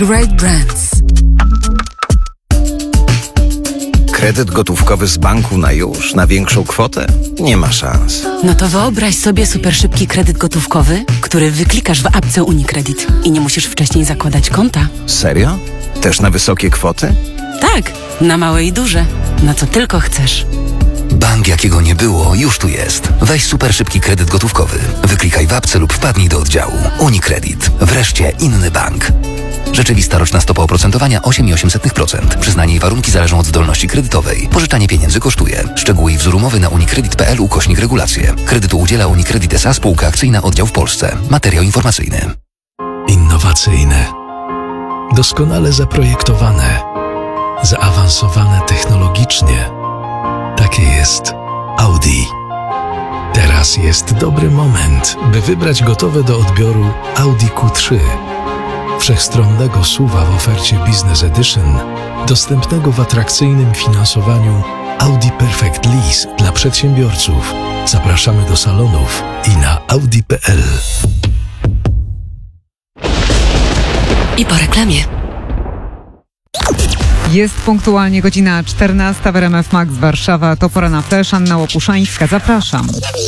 Great Brands. Kredyt gotówkowy z banku na już, na większą kwotę? Nie ma szans. No to wyobraź sobie super szybki kredyt gotówkowy, który wyklikasz w apce UniCredit i nie musisz wcześniej zakładać konta. Serio? Też na wysokie kwoty? Tak, na małe i duże. Na co tylko chcesz. Bank jakiego nie było, już tu jest. Weź super szybki kredyt gotówkowy. Wyklikaj w apce lub wpadnij do oddziału. UniCredit. Wreszcie inny bank. Rzeczywista roczna stopa oprocentowania 8,8%. Przyznanie i warunki zależą od zdolności kredytowej. Pożyczanie pieniędzy kosztuje. Szczegóły i wzór umowy na unicredit.pl/regulacje. Kredytu udziela UniCredit S.A. Spółka akcyjna, oddział w Polsce. Materiał informacyjny. Innowacyjne. Doskonale zaprojektowane. Zaawansowane technologicznie. Takie jest Audi. Teraz jest dobry moment, by wybrać gotowe do odbioru Audi Q3. Wszechstronnego SUV-a w ofercie Business Edition, dostępnego w atrakcyjnym finansowaniu Audi Perfect Lease dla przedsiębiorców. Zapraszamy do salonów i na audi.pl. I po reklamie. Jest punktualnie godzina 14 w RMF Max Warszawa. To pora na flash. Anna Łopuszańska. Zapraszam.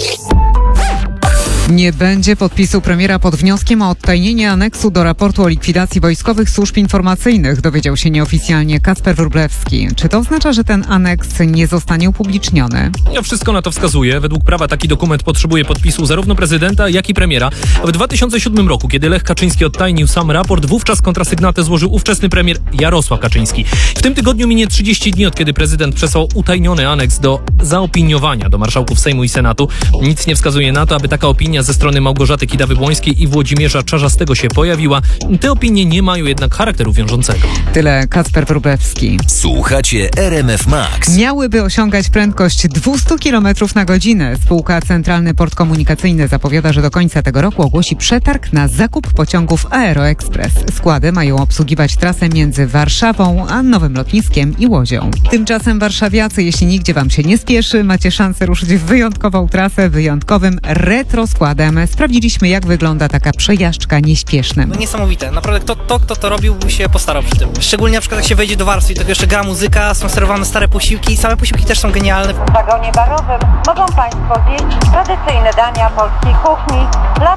Nie będzie podpisu premiera pod wnioskiem o odtajnienie aneksu do raportu o likwidacji wojskowych służb informacyjnych, dowiedział się nieoficjalnie Kacper Wróblewski. Czy to oznacza, że ten aneks nie zostanie upubliczniony? Wszystko na to wskazuje. Według prawa taki dokument potrzebuje podpisu zarówno prezydenta, jak i premiera. W 2007 roku, kiedy Lech Kaczyński odtajnił sam raport, wówczas kontrasygnatę złożył ówczesny premier Jarosław Kaczyński. W tym tygodniu minie 30 dni, od kiedy prezydent przesłał utajniony aneks do zaopiniowania do marszałków Sejmu i Senatu. Nic nie wskazuje na to, aby taka opinia ze strony Małgorzaty Kidawy-Błońskiej i Włodzimierza Czarzastego się pojawiła. Te opinie nie mają jednak charakteru wiążącego. Tyle Kacper Wróblewski. Słuchacie RMF Max. Miałyby osiągać prędkość 200 km na godzinę. Spółka Centralny Port Komunikacyjny zapowiada, że do końca tego roku ogłosi przetarg na zakup pociągów Aeroexpress. Składy mają obsługiwać trasę między Warszawą a Nowym Lotniskiem i Łodzią. Tymczasem warszawiacy, jeśli nigdzie wam się nie spieszy, macie szansę ruszyć w wyjątkową trasę, wyjątkowym retro składem. Sprawdziliśmy, jak wygląda taka przejażdżka nieśpiesznym. No niesamowite. Naprawdę kto to robił, by się postarał przy tym. Szczególnie na przykład jak się wejdzie do warstwy i to jeszcze gra muzyka, są serwowane stare posiłki i same posiłki też są genialne. W wagonie barowym mogą Państwo zjeść tradycyjne dania polskiej kuchni lat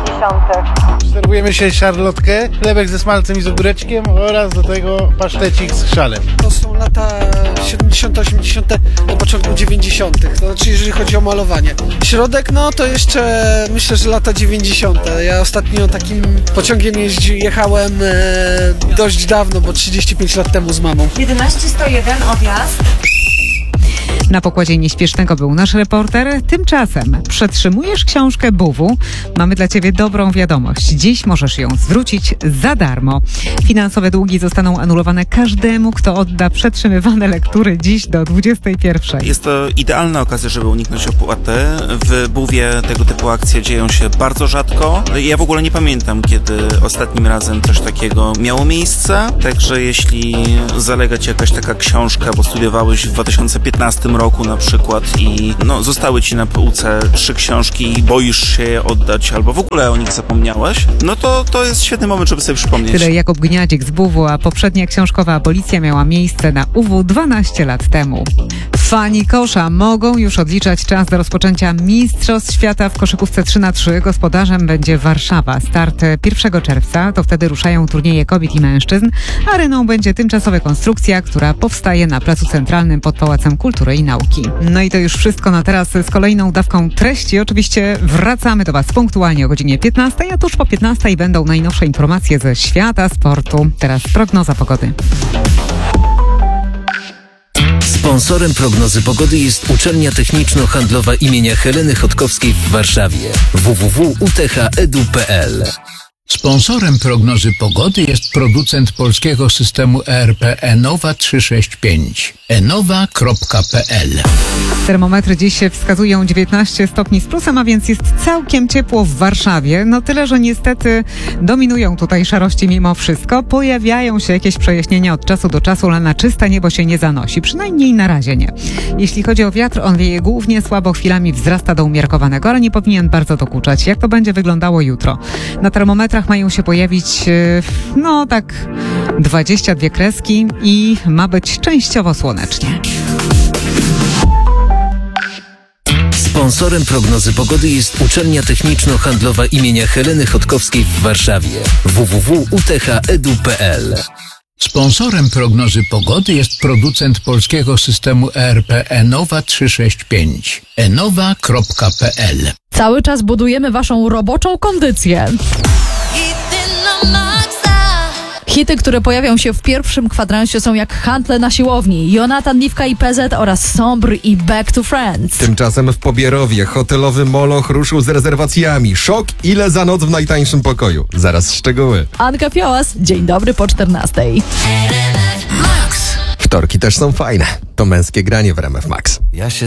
80. Serwujemy się szarlotkę, chlebek ze smalcem i z ogóreczkiem oraz do tego pasztecik z chrzalem. To są lata 70., 80., do początku 90., to znaczy jeżeli chodzi o malowanie. Środek, no to jeszcze myślę, że lata 90. Ja ostatnio takim pociągiem jechałem dość dawno, bo 35 lat temu z mamą. 11101 odjazd. Na pokładzie nieśpiesznego był nasz reporter. Tymczasem przetrzymujesz książkę Buwu? Mamy dla Ciebie dobrą wiadomość. Dziś możesz ją zwrócić za darmo. Finansowe długi zostaną anulowane każdemu, kto odda przetrzymywane lektury dziś do 21. Jest to idealna okazja, żeby uniknąć opłaty. W Buwie tego typu akcje dzieją się bardzo rzadko. Ja w ogóle nie pamiętam, kiedy ostatnim razem coś takiego miało miejsce. Także jeśli zalega Ci jakaś taka książka, bo studiowałeś w 2015 roku na przykład i zostały Ci na półce 3 książki i boisz się je oddać albo w ogóle o nich zapomniałeś, no to jest świetny moment, żeby sobie przypomnieć. Tyle Jakub Gniadzik z Buwu, a poprzednia książkowa abolicja miała miejsce na UW 12 lat temu. Fani kosza mogą już odliczać czas do rozpoczęcia Mistrzostw Świata w koszykówce 3x3. Gospodarzem będzie Warszawa. Start 1 czerwca, to wtedy ruszają turnieje kobiet i mężczyzn. Areną będzie tymczasowa konstrukcja, która powstaje na Placu Centralnym pod Pałacem Kultury i Nauki. No i to już wszystko na teraz z kolejną dawką treści. Oczywiście wracamy do Was punktualnie o godzinie 15, a tuż po 15 będą najnowsze informacje ze świata sportu. Teraz prognoza pogody. Sponsorem prognozy pogody jest Uczelnia Techniczno-Handlowa imienia Heleny Chodkowskiej w Warszawie. www.utecha.edu.pl. Sponsorem prognozy pogody jest producent polskiego systemu ERP Enowa 365. enowa.pl. Termometry dziś wskazują 19 stopni z plusem, a więc jest całkiem ciepło w Warszawie. No tyle, że niestety dominują tutaj szarości mimo wszystko. Pojawiają się jakieś przejaśnienia od czasu do czasu, ale na czyste niebo się nie zanosi. Przynajmniej na razie nie. Jeśli chodzi o wiatr, on wieje głównie słabo, chwilami wzrasta do umiarkowanego, ale nie powinien bardzo dokuczać. Jak to będzie wyglądało jutro? Na termometrach kalendarzach mają się pojawić, 22 kreski i ma być częściowo słonecznie. Sponsorem prognozy pogody jest Uczelnia Techniczno-Handlowa imienia Heleny Chodkowskiej w Warszawie. www.utecha.edu.pl. Sponsorem prognozy pogody jest producent polskiego systemu ERP Enowa 365. enowa.pl. Cały czas budujemy waszą roboczą kondycję. Hity, które pojawią się w pierwszym kwadransie, są jak Handle na siłowni, Jonathan, Liwka i PZ oraz Sombr i Back to Friends. Tymczasem w Pobierowie hotelowy Moloch ruszył z rezerwacjami. Szok, ile za noc w najtańszym pokoju. Zaraz szczegóły. Anka Fiołas, dzień dobry po 14:00. Wtorki też są fajne. To męskie granie w RMF Max.